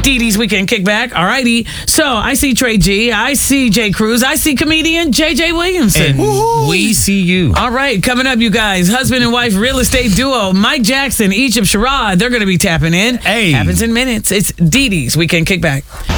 Dee Dee's Weekend Kickback. All righty. So I see Trey G. I see Jay Cruz. I see comedian JJ Williamson. And we see you. All right. Coming up, you guys. Husband and wife real estate duo Mike Jackson, Egypt Sherrod. They're going to be tapping in. Hey. Happens in minutes. It's Dee Dee's Weekend Kickback.